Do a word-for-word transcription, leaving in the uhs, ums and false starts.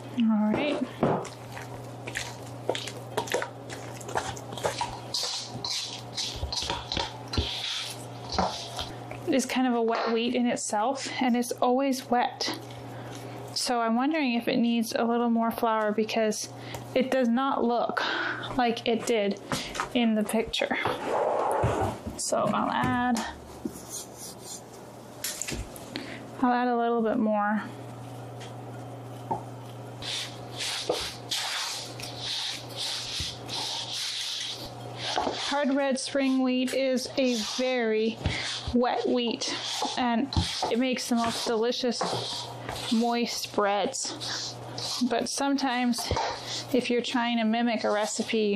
All right. It is kind of a wet wheat in itself, and it's always wet. So I'm wondering if it needs a little more flour because it does not look like it did in the picture. So I'll add, I'll add a little bit more. Hard red spring wheat is a very wet wheat, and it makes the most delicious moist breads. But sometimes if you're trying to mimic a recipe,